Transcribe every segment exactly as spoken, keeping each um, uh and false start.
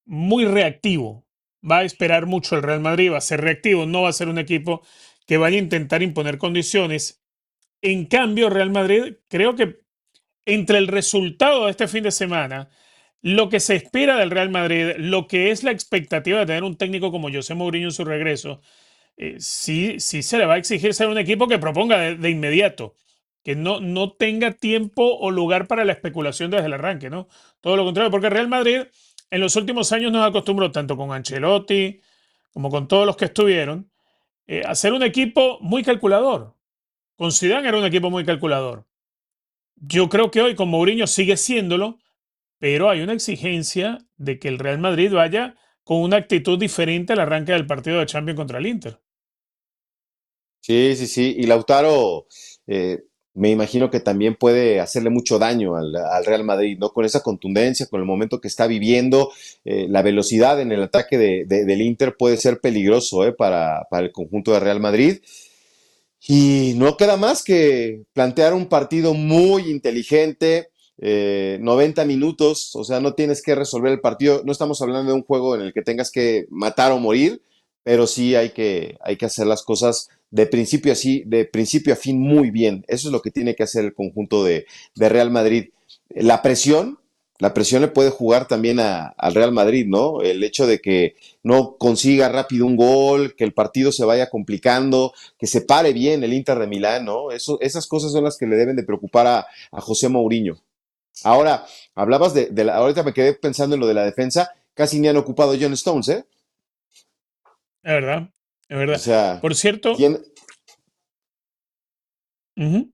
muy reactivo. Va a esperar mucho el Real Madrid, va a ser reactivo, no va a ser un equipo que vaya a intentar imponer condiciones. En cambio, Real Madrid, creo que entre el resultado de este fin de semana, lo que se espera del Real Madrid, lo que es la expectativa de tener un técnico como José Mourinho en su regreso, eh, sí, sí se le va a exigir ser un equipo que proponga de, de inmediato, que no, no tenga tiempo o lugar para la especulación desde el arranque, ¿no? Todo lo contrario, porque Real Madrid en los últimos años nos acostumbró, tanto con Ancelotti como con todos los que estuvieron, eh, a ser un equipo muy calculador. Con Zidane era un equipo muy calculador. Yo creo que hoy con Mourinho sigue siéndolo, pero hay una exigencia de que el Real Madrid vaya con una actitud diferente al arranque del partido de Champions contra el Inter. Sí, sí, sí. Y Lautaro, eh, me imagino que también puede hacerle mucho daño al, al Real Madrid, ¿no? Con esa contundencia, con el momento que está viviendo, eh, la velocidad en el ataque de, de- del Inter puede ser peligroso, ¿eh? Para, para el conjunto de Real Madrid. Y no queda más que plantear un partido muy inteligente, eh, noventa minutos, o sea, no tienes que resolver el partido, no estamos hablando de un juego en el que tengas que matar o morir, pero sí hay que, hay que hacer las cosas de principio, así, de principio a fin muy bien. Eso es lo que tiene que hacer el conjunto de, de Real Madrid. La presión, la presión le puede jugar también a- al Real Madrid, ¿no? El hecho de que no consiga rápido un gol, que el partido se vaya complicando, que se pare bien el Inter de Milán, ¿no? Eso, esas cosas son las que le deben de preocupar a, a José Mourinho. Ahora, hablabas de, de la, ahorita me quedé pensando en lo de la defensa, casi ni han ocupado John Stones, ¿eh? Es verdad, es O verdad. sea, Por cierto, tiene, ujú,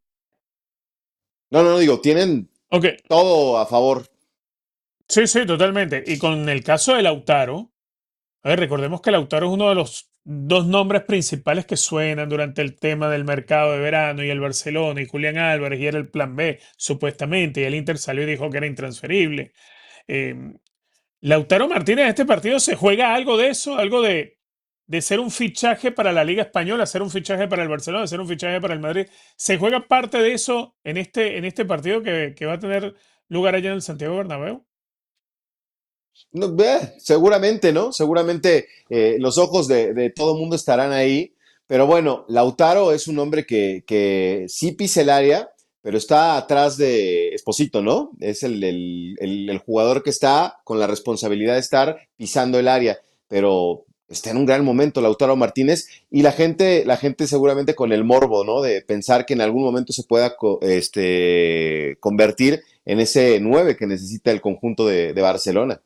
no, no, no digo, tienen ok, todo a favor. sí, sí, totalmente. Y con el caso de Lautaro, a ver, recordemos que Lautaro es uno de los dos nombres principales que suenan durante el tema del mercado de verano y el Barcelona y Julián Álvarez y era el plan B, supuestamente, y el Inter salió y dijo que era intransferible. Eh, Lautaro Martínez, este partido se juega algo de eso, algo de, de ser un fichaje para la Liga Española, ser un fichaje para el Barcelona, ser un fichaje para el Madrid. ¿Se juega parte de eso en este, en este partido que, que va a tener lugar allá en el Santiago Bernabéu? No, eh, seguramente, ¿no? Seguramente eh, los ojos de, de todo el mundo estarán ahí. Pero bueno, Lautaro es un hombre que, que sí pisa el área, pero está atrás de Esposito, ¿no? Es el, el, el, el jugador que está con la responsabilidad de estar pisando el área. Pero está en un gran momento Lautaro Martínez y la gente, la gente seguramente con el morbo, ¿no? De pensar que en algún momento se pueda co este, convertir en ese nueve que necesita el conjunto de, de Barcelona.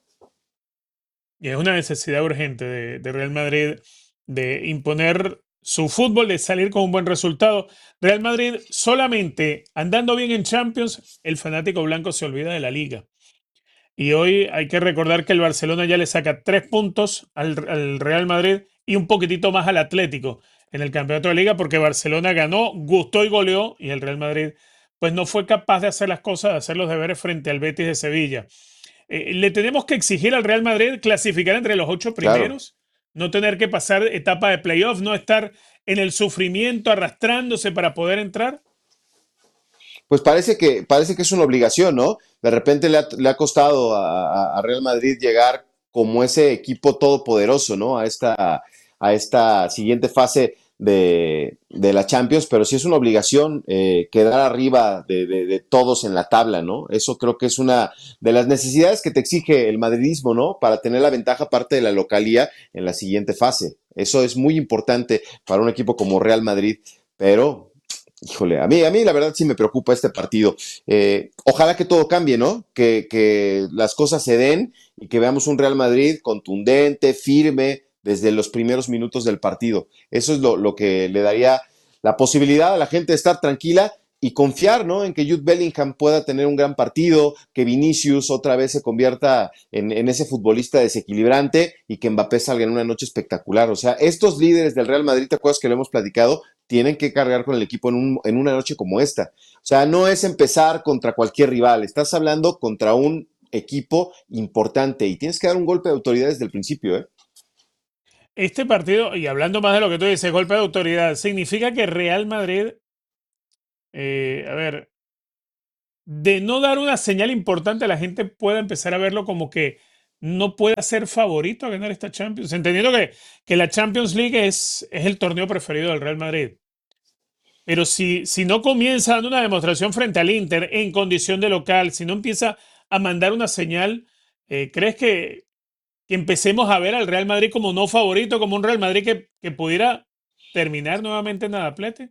Y es una necesidad urgente de, de Real Madrid de imponer su fútbol, de salir con un buen resultado. Real Madrid solamente andando bien en Champions, el fanático blanco se olvida de la liga. Y hoy hay que recordar que el Barcelona ya le saca tres puntos al, al Real Madrid y un poquitito más al Atlético en el campeonato de liga porque Barcelona ganó, gustó y goleó y el Real Madrid pues no fue capaz de hacer las cosas, de hacer los deberes frente al Betis de Sevilla. Eh, le tenemos que exigir al Real Madrid clasificar entre los ocho Claro. primeros, no tener que pasar etapa de playoff, no estar en el sufrimiento arrastrándose para poder entrar. Pues parece que, parece que es una obligación, ¿no? De repente le ha, le ha costado a, a, Real Madrid llegar como ese equipo todopoderoso, ¿no? A esta, a esta siguiente fase de, de la Champions, pero sí es una obligación eh, quedar arriba de, de, de, todos en la tabla, ¿no? Eso creo que es una de las necesidades que te exige el madridismo, ¿no? Para tener la ventaja parte de la localía en la siguiente fase. Eso es muy importante para un equipo como Real Madrid, pero híjole, a mí, a mí la verdad sí me preocupa este partido. Eh, ojalá que todo cambie, ¿no? Que, que las cosas se den y que veamos un Real Madrid contundente, firme, desde los primeros minutos del partido. Eso es lo, lo que le daría la posibilidad a la gente de estar tranquila y confiar, ¿no? En que Jude Bellingham pueda tener un gran partido, que Vinicius otra vez se convierta en, en, ese futbolista desequilibrante y que Mbappé salga en una noche espectacular. O sea, estos líderes del Real Madrid, ¿te acuerdas que lo hemos platicado? Tienen que cargar con el equipo en, un, en una noche como esta. O sea, no es empezar contra cualquier rival, estás hablando contra un equipo importante y tienes que dar un golpe de autoridad desde el principio, ¿eh? Este partido, y hablando más de lo que tú dices, golpe de autoridad, significa que Real Madrid, eh, a ver, de no dar una señal importante, la gente pueda empezar a verlo como que no pueda ser favorito a ganar esta Champions, entendiendo que, que la Champions League es, es el torneo preferido del Real Madrid. Pero si, si no comienza dando una demostración frente al Inter en condición de local, si no empieza a mandar una señal, eh, ¿crees que, que empecemos a ver al Real Madrid como no favorito, como un Real Madrid que, que pudiera terminar nuevamente en Adaplete?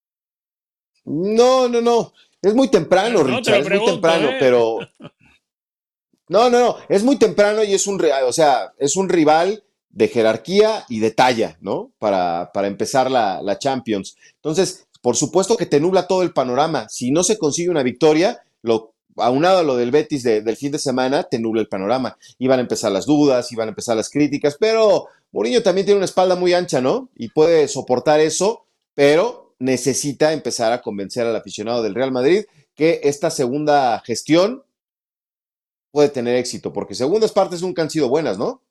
No, no, no. Es muy temprano, No, no, te Richard, lo es muy pregunto, temprano, ¿eh? pero no, no, no, es muy temprano y es un, ri- o sea, es un rival de jerarquía y de talla, ¿no? Para, para empezar la, la Champions. Entonces, por supuesto que te nubla todo el panorama. Si no se consigue una victoria, lo, aunado a lo del Betis de- del fin de semana, te nubla el panorama. Iban a empezar las dudas, iban a empezar las críticas, pero Mourinho también tiene una espalda muy ancha, ¿no? Y puede soportar eso, pero necesita empezar a convencer al aficionado del Real Madrid que esta segunda gestión puede tener éxito, porque segundas partes nunca han sido buenas, ¿no?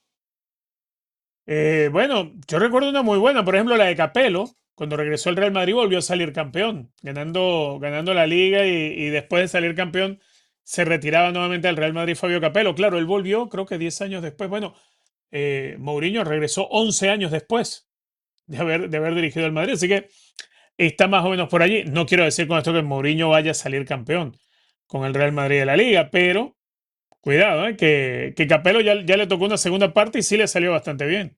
Eh, bueno, yo recuerdo una muy buena, por ejemplo, la de Capello, cuando regresó al Real Madrid volvió a salir campeón, ganando, ganando la liga y, y después de salir campeón se retiraba nuevamente al Real Madrid Fabio Capello. Claro, él volvió creo que diez años después. Bueno, eh, Mourinho regresó once años después de haber, de haber dirigido el Madrid, así que está más o menos por allí. No quiero decir con esto que Mourinho vaya a salir campeón con el Real Madrid de la liga, pero cuidado, eh, que, que Capello ya, ya le tocó una segunda parte y sí le salió bastante bien.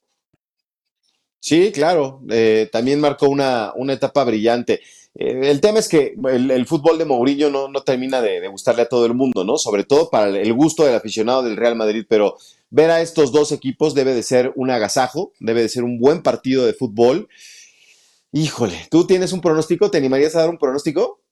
Sí, claro, eh, también marcó una, una etapa brillante. Eh, el tema es que el, el fútbol de Mourinho no, no termina de, de gustarle a todo el mundo, ¿no? Sobre todo para el gusto del aficionado del Real Madrid, pero ver a estos dos equipos debe de ser un agasajo, debe de ser un buen partido de fútbol. Híjole, ¿tú tienes un pronóstico? ¿Te animarías a dar un pronóstico?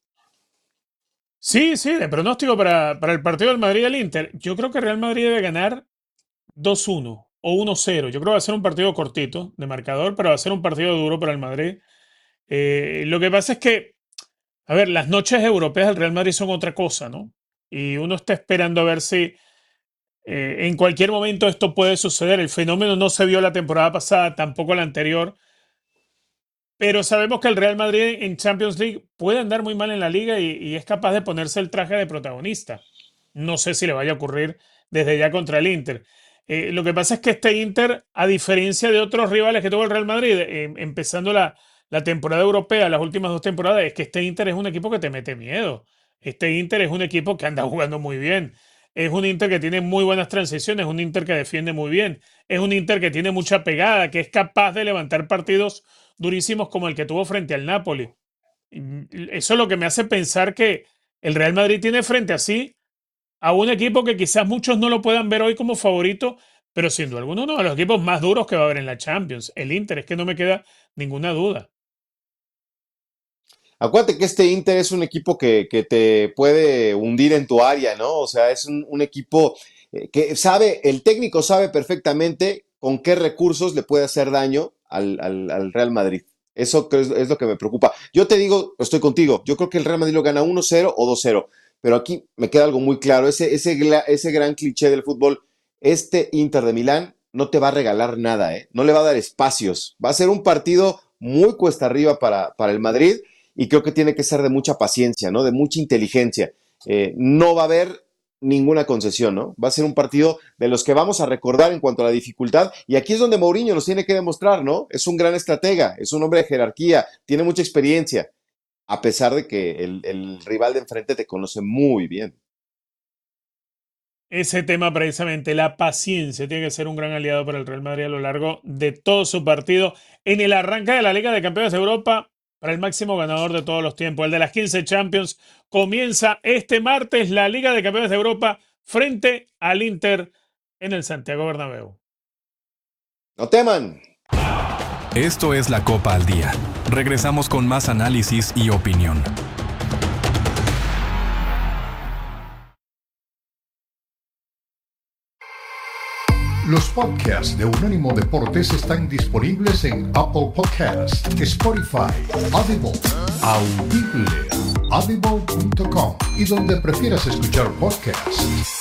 Sí, sí, de pronóstico para, para el partido del Madrid y el Inter. Yo creo que Real Madrid debe ganar dos uno o uno cero. Yo creo que va a ser un partido cortito de marcador, pero va a ser un partido duro para el Madrid. Eh, lo que pasa es que, a ver, las noches europeas del Real Madrid son otra cosa, ¿no? Y uno está esperando a ver si eh, en cualquier momento esto puede suceder. El fenómeno no se vio la temporada pasada, tampoco la anterior. Pero sabemos que el Real Madrid en Champions League puede andar muy mal en la liga y, y es capaz de ponerse el traje de protagonista. No sé si le vaya a ocurrir desde ya contra el Inter. Eh, lo que pasa es que este Inter, a diferencia de otros rivales que tuvo el Real Madrid, eh, empezando la, la temporada europea, las últimas dos temporadas, es que este Inter es un equipo que te mete miedo. Este Inter es un equipo que anda jugando muy bien. Es un Inter que tiene muy buenas transiciones, un Inter que defiende muy bien. Es un Inter que tiene mucha pegada, que es capaz de levantar partidos durísimos como el que tuvo frente al Napoli. Eso es lo que me hace pensar que el Real Madrid tiene frente a sí a un equipo que quizás muchos no lo puedan ver hoy como favorito, pero sin duda alguna uno de los equipos más duros que va a haber en la Champions. El Inter, es que no me queda ninguna duda. Acuérdate que este Inter es un equipo que, que te puede hundir en tu área, ¿no? O sea, es un, un equipo eh, que sabe, el técnico sabe perfectamente con qué recursos le puede hacer daño al, al- al Real Madrid. Eso creo es, es lo que me preocupa. Yo te digo, estoy contigo, yo creo que el Real Madrid lo gana uno cero o dos cero, pero aquí me queda algo muy claro, ese, ese, gla- ese gran cliché del fútbol, este Inter de Milán no te va a regalar nada, ¿eh? No le va a dar espacios. Va a ser un partido muy cuesta arriba para, para el Madrid y creo que tiene que ser de mucha paciencia, ¿no? De mucha inteligencia. Eh, no va a haber ninguna concesión, ¿no? Va a ser un partido de los que vamos a recordar en cuanto a la dificultad y aquí es donde Mourinho nos tiene que demostrar, ¿no? Es un gran estratega, es un hombre de jerarquía, tiene mucha experiencia, a pesar de que el, el rival de enfrente te conoce muy bien. Ese tema precisamente, la paciencia, tiene que ser un gran aliado para el Real Madrid a lo largo de todo su partido. En el arranque de la Liga de Campeones de Europa, para el máximo ganador de todos los tiempos, el de las quince Champions, comienza este martes la Liga de Campeones de Europa frente al Inter en el Santiago Bernabéu. No teman. Esto es la Copa al Día. Regresamos con más análisis y opinión. Los podcasts de Unánimo Deportes están disponibles en Apple Podcasts, Spotify, Audible, Audible, audible punto com y donde prefieras escuchar podcasts.